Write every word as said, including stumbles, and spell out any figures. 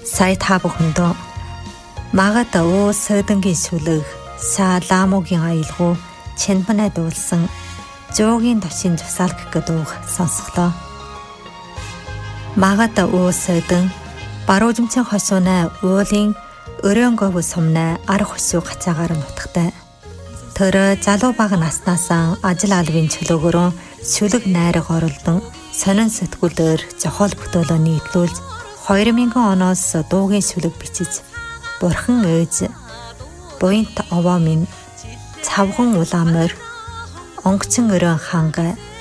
Сая та бүхэндөө магад өө сөдөнгийн сүлэг сааламогийн аялгуу чэнбэнэ дуулсан жоогийн төвшин жусаалг гэдүүг сонсголоо. Магад өө сөдөн баруужимчин хосуунаа уулын өрөөнгөв сумнаа арх хосуу гацаагаар нутагтай. Тэр залуу бага наснаасаа ажил албын чөлөөгөөрөө сүлэг найраг оролдон сонин сэтгүүлээр зохиол бүтээлөө нийтлүүлж хоёр мянган оноос дуугийн сүлэг бичиж Бурхан ээж буянт овоо минь цавхан улаамор онгоцон өрөө ханга